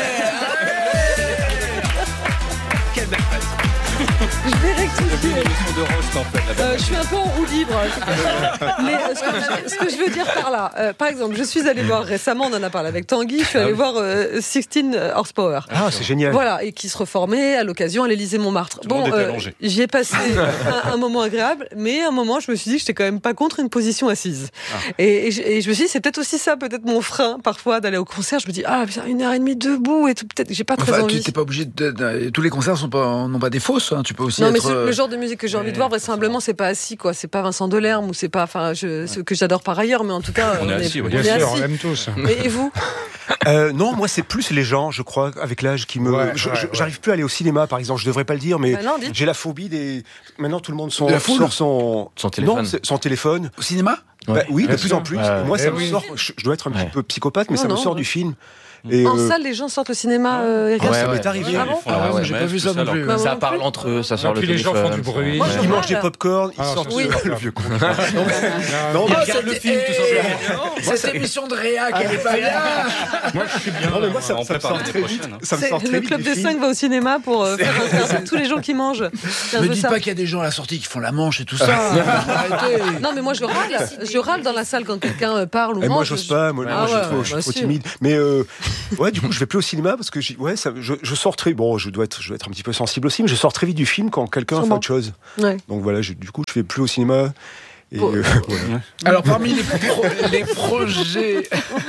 Je vais rectifier. de roast en fait. Euh, je suis un peu en roue libre. Mais euh, ce, que, ce que je veux dire par là, euh, par exemple, je suis allée voir récemment, on en a parlé avec Tanguy, je suis allée Ah oui. voir euh, seize Horsepower. Ah, c'est génial. Voilà, et qui se reformait à l'occasion à l'Élysée-Montmartre. le monde était euh, allongé. j'y ai passé un, un moment agréable, mais à un moment, je me suis dit que j'étais quand même pas contre une position assise. Ah. Et, et, je, et je me suis dit, c'est peut-être aussi ça, peut-être mon frein, parfois, d'aller au concert. Je me dis, ah, putain, une heure et demie debout et tout, peut-être, j'ai pas très Enfin, envie. tu n'es pas obligé de, de- de- tous les concerts sont pas, n'ont pas des fausses. Hein. Tu peux aussi aussi non, être... mais ce, le genre de musique que j'ai envie de voir, vraisemblablement, c'est pas assis, quoi. C'est pas Vincent Delerme ou c'est pas, enfin, je, ce que j'adore par ailleurs, mais en tout cas, on, on est assis. On bien est sûr, assis. on aime tous. Et, et vous? Euh, non, moi c'est plus les gens, je crois, avec l'âge qui me. Ouais, je, ouais, je, ouais. J'arrive plus à aller au cinéma, par exemple. Je devrais pas le dire, mais bah non, j'ai la phobie des. Maintenant, tout le monde son, La foule sort son son téléphone. Non, son téléphone. Au cinéma? Bah, ouais. Oui, de Bien plus sûr. en plus. Ouais. Moi, ça Eh me oui. sort. Je, je dois être un Ouais. petit peu psychopathe, mais Non, ça non, me sort ouais. du film. Et, En euh, salle, les gens sortent au cinéma. Euh, Ouais, ça ouais. m'est arrivé. Ah bon Ah ouais, ouais, j'ai ouais, pas vu ça non plus. Bah, Ça moi parle non entre eux, ça Et sort le puis les gens téléphone. font du bruit. Moi, Ils je mangent râle. des pop-corn, ils Ah, sortent. oui. Le vieux con. Non, Non, mais Oh, regarde le cette- film, tout simplement. Cette émission de Réac, elle est pas bien. moi je suis bien. Non, mais moi, ça, On ça me prépare sort l'année très vite. prochaine, hein. Ça me C'est- sort très le vite. club des des films. cinq va au cinéma pour euh, faire concert tous les gens qui mangent. C'est un Me peu dites ça. pas qu'il y a des gens à la sortie qui font la manche et tout ça. Arrêtez. Non, mais moi je râle. Je râle dans la salle quand quelqu'un euh, parle ou Et mange. moi, j'ose pas. Moi, Ah moi, je suis ouais, trop, je suis bah trop si. timide. Mais euh, ouais, du coup, je vais plus au cinéma parce que j'y- ouais, ça, je, je sors très. Bon, je dois être, je dois être un petit peu sensible aussi, mais je sors très vite du film quand quelqu'un fait Sûrement. autre chose. Ouais. Donc voilà, je- du coup, je vais plus au cinéma. Et, Pour- euh, voilà. Alors, parmi les, pro- les projets.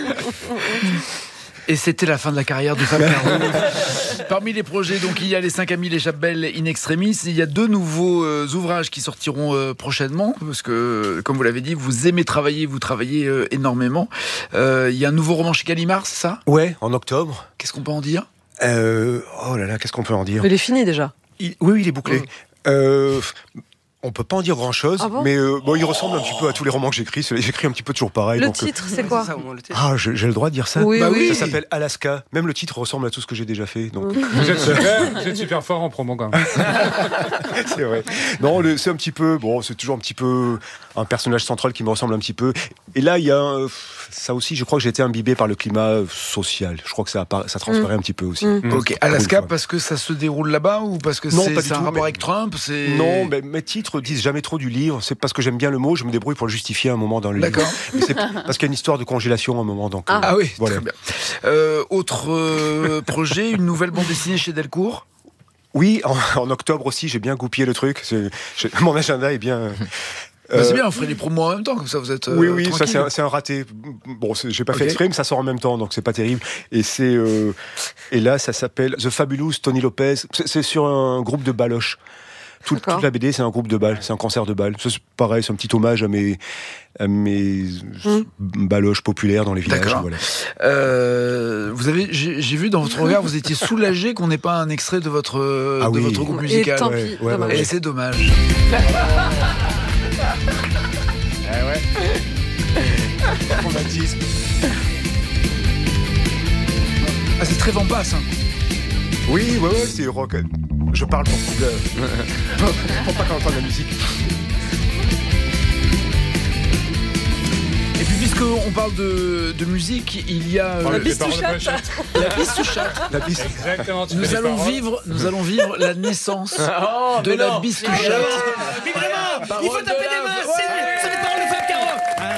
Et c'était la fin de la carrière de Fab Caro. Parmi les projets, donc, il y a Les cinq amis, les chapelles in extremis. Il y a deux nouveaux euh, ouvrages qui sortiront euh, prochainement. Parce que, comme vous l'avez dit, vous aimez travailler, vous travaillez euh, énormément. Euh, il y a un nouveau roman chez Gallimard, c'est ça? Ouais, en octobre. Qu'est-ce qu'on peut en dire? Euh, oh là là, qu'est-ce qu'on peut en dire? Il est fini déjà. Il- Oui, oui, il est bouclé. Euh, on peut pas en dire grand-chose, Ah bon mais euh, bon, il ressemble un petit peu à tous les romans que j'écris. C'est- J'écris un petit peu toujours pareil. Le donc, euh, titre, c'est quoi? Ah, j'ai j'ai le droit de dire ça. Oui, Bah oui. oui. Ça s'appelle Alaska. Même le titre ressemble à tout ce que j'ai déjà fait. Donc, Vous êtes super, vous êtes super fort en promo quand même. c'est vrai. Non, le- c'est un petit peu. Bon, c'est toujours un petit peu un personnage central qui me ressemble un petit peu. Et là, il y a un- ça aussi. Je crois que j'ai été imbibé par le climat social. Je crois que ça, appara- ça transparaît un petit peu aussi. Mm. Ok, Alaska, parce que ça se déroule là-bas ou parce que Non, c'est pas du c'est un tout, rapport mais- avec Trump? c'est- Non, mais mes titres disent jamais trop du livre. C'est parce que j'aime bien le mot. Je me débrouille pour le justifier à un moment dans le livre. D'accord. Mais c'est parce qu'il y a une histoire de congélation à un moment. Donc, Ah. euh, Ah oui, voilà. très bien. Euh, autre euh, projet, une nouvelle bande dessinée chez Delcourt. Oui, en, en octobre aussi, j'ai bien goupillé le truc. C'est- j'ai- mon agenda est bien. Bah, c'est euh, bien, on ferait les promos en même temps, comme ça vous êtes. euh, Oui, oui, ça tranquille. c'est un, c'est un raté. Bon, c'est- j'ai pas Ok. fait exprès, mais ça sort en même temps, donc c'est pas terrible. Et c'est euh, et là, ça s'appelle The Fabulous Tony Lopez. C'est c'est sur un groupe de baloches. Tout, D'accord. toute la B D, c'est un groupe de balles, c'est un concert de balles. Ça, C'est pareil, c'est un petit hommage à mes, à mes baloches populaires dans les villages. D'accord. Voilà. Euh, vous avez, j'ai j'ai vu dans votre regard, vous étiez soulagé qu'on n'ait pas un extrait de votre, Ah de oui. votre groupe Et musical. tant ouais, pis, ouais, dommage. ouais, Et c'est dommage. Traumatisme. Ah, c'est très Vampas. Hein. Oui, ouais, ouais, c'est rock. Je parle pour tout le... pour pas qu'on entende la musique. Et puis, puisqu'on parle de, de musique, il y a. euh, La Les bise paroles sous de chatte. Pochette. la bistouchate. La piste. Exactement. tu fais Nous les allons, paroles. vivre, nous allons vivre la naissance Oh, de mais la non. bistouchate. Mais vraiment, Parole il faut taper de des la mains.